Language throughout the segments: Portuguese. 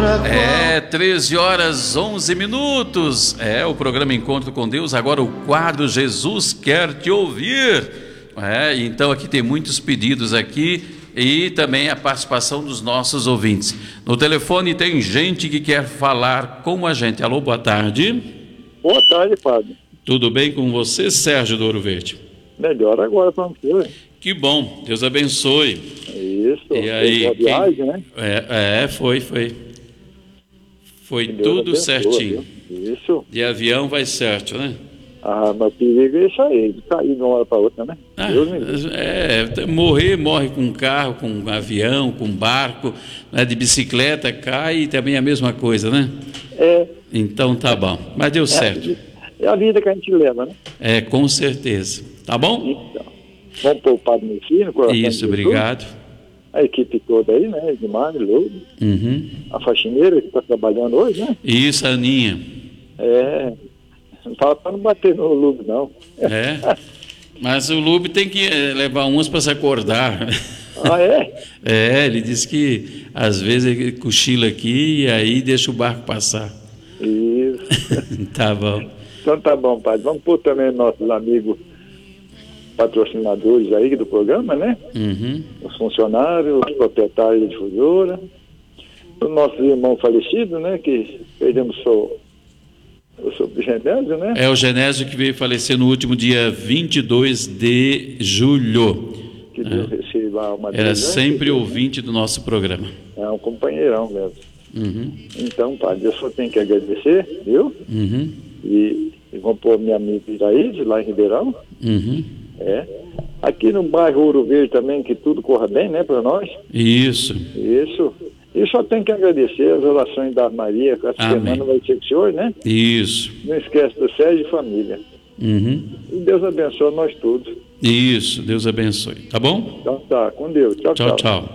13 horas 11 minutos. O programa Encontro com Deus, agora o quadro Jesus Quer Te Ouvir. Então aqui tem muitos pedidos aqui e também a participação dos nossos ouvintes. No telefone tem gente que quer falar com a gente. Alô, boa tarde. Boa tarde, padre. Tudo bem com você, Sérgio do Ouro Verde? Melhor agora para você. Que bom, Deus abençoe. Isso. E aí, a viagem, né? Foi tudo certinho. Viu? Isso. De avião vai certo, né? Mas perigo é isso aí, de cair de uma hora para outra, né? Morre com carro, com avião, com barco, né? De bicicleta, cai e também é a mesma coisa, né? Então tá bom, mas deu certo. É a vida que a gente leva, né? Com certeza. Tá bom? Então, vamos pôr o Padre Messi no coração. Isso, obrigado. A equipe toda aí, né? Edmar, Lourdes. A faxineira que está trabalhando hoje, né? Isso, a Aninha. Não fala para não bater no Lube, não. Mas o Lube tem que levar umas para se acordar. Ele disse que às vezes ele cochila aqui e aí deixa o barco passar. Isso. Tá bom. Então tá bom, padre. Vamos pôr também nossos amigos patrocinadores aí do programa, né? Os funcionários, os proprietários da difusora, o nosso irmão falecido, né? Que perdemos o Genésio, né? O Genésio que veio falecer no último dia 22 de julho. Que Deus receba uma Era sempre ouvinte do nosso programa. É um companheirão mesmo. Então, padre, eu só tenho que agradecer, viu? E vou pôr minha amiga Iraíde, lá em Ribeirão. Aqui no bairro Ouro Verde também, que tudo corra bem, né, para nós. Isso. E só tenho que agradecer as orações da Maria, que essa semana vai ser com o senhor, né? Isso. Não esquece do Sérgio e família. E Deus abençoe nós todos. Isso, Deus abençoe. Tá bom? Então tá, com Deus. Tchau.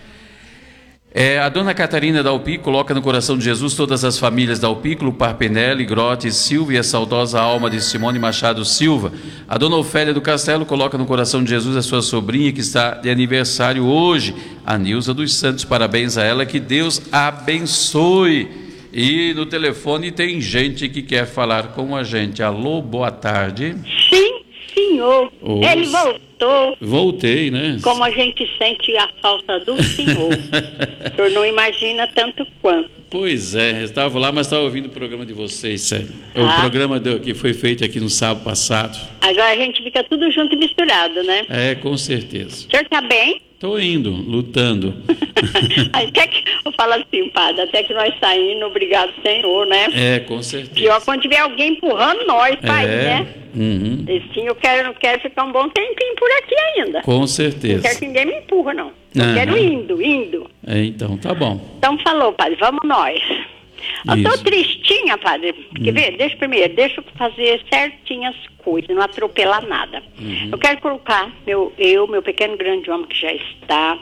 A dona Catarina Dalpi coloca no coração de Jesus todas as famílias Dalpículo, Parpenelli, Grote, Silva e a saudosa alma de Simone Machado Silva. A dona Ofélia do Castelo coloca no coração de Jesus a sua sobrinha que está de aniversário hoje, a Nilza dos Santos. Parabéns a ela, que Deus abençoe. E no telefone tem gente que quer falar com a gente. Alô, boa tarde. Sim, senhor. Ele voltou. Voltei, né? Como a gente sente a falta do senhor. O senhor não imagina tanto quanto. Pois eu estava lá, mas estava ouvindo o programa de vocês, sério. O programa que foi feito aqui no sábado passado. Agora a gente fica tudo junto e misturado, né? Com certeza. O senhor está bem? Estou indo, lutando. Até que, eu falo assim, padre, até que nós saímos, obrigado, Senhor, né? Com certeza. Pior quando tiver alguém empurrando nós para ir, né? E sim, eu quero ficar um bom tempinho por aqui ainda. Com certeza. Não quero que ninguém me empurra, não. Eu quero indo. Então, tá bom. Então falou, padre, vamos nós. Eu tô tristinha, padre. Quer ver? Deixa eu fazer certinhas coisas, não atropelar nada. Eu quero colocar meu pequeno grande homem que já está,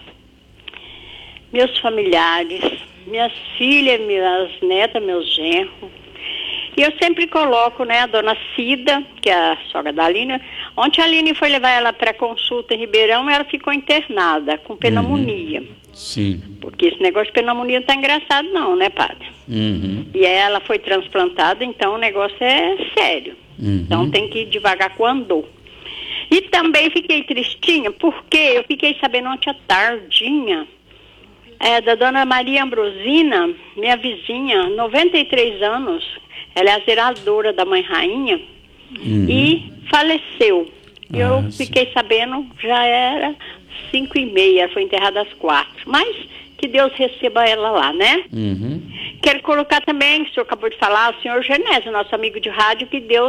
meus familiares, minhas filhas, minhas netas, meus genros. E eu sempre coloco, né, a dona Cida, que é a sogra da Aline. Ontem a Aline foi levar ela para consulta em Ribeirão, ela ficou internada com pneumonia. Sim. Porque esse negócio de pneumonia não tá engraçado não, né, padre? E ela foi transplantada, então o negócio é sério. Então tem que ir devagar com andor. E também fiquei tristinha, porque eu fiquei sabendo ontem à tardinha, da dona Maria Ambrosina, minha vizinha, 93 anos, ela é a zeradora da Mãe Rainha, e faleceu. Eu fiquei sabendo, já era 5h30, foi enterrada às 4. Mas que Deus receba ela lá, né? Quero colocar também, o senhor acabou de falar, o senhor Genésio, nosso amigo de rádio, que Deus